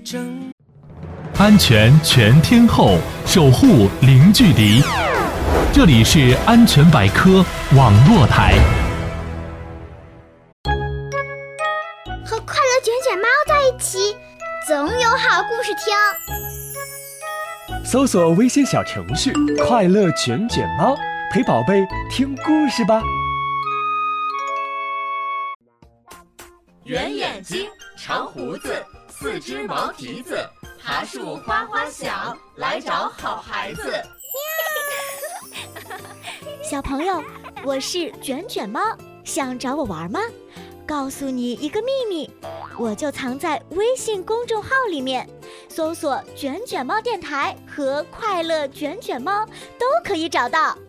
安全全天候，守护零距离。这里是安全百科网络台。 和快乐卷卷猫在一起，总有好故事听。 搜索微信小程序“快乐卷卷猫”，陪宝贝听故事吧。 圆眼睛，长胡子，四只毛蹄子，爬树花花小，来找好孩子。 小朋友，我是卷卷猫，想找我玩吗？告诉你一个秘密，我就藏在微信公众号里面，搜索卷卷猫电台和快乐卷卷猫都可以找到。